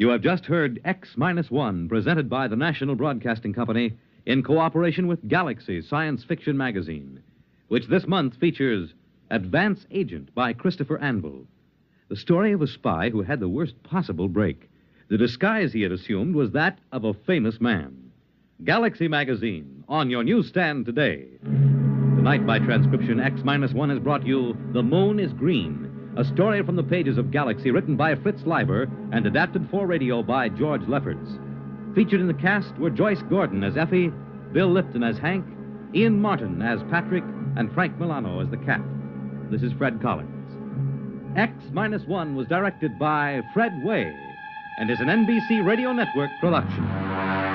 You have just heard X-1, presented by the National Broadcasting Company in cooperation with Galaxy Science Fiction Magazine, which this month features Advance Agent by Christopher Anvil, the story of a spy who had the worst possible break. The disguise he had assumed was that of a famous man. Galaxy Magazine, on your newsstand today. Tonight, by transcription, X-1 has brought you The Moon is Green, a story from the pages of Galaxy written by Fritz Leiber and adapted for radio by George Lefferts. Featured in the cast were Joyce Gordon as Effie, Bill Lipton as Hank, Ian Martin as Patrick, and Frank Milano as the Cat. This is Fred Collins. X-1 was directed by Fred Way and is an NBC Radio Network production.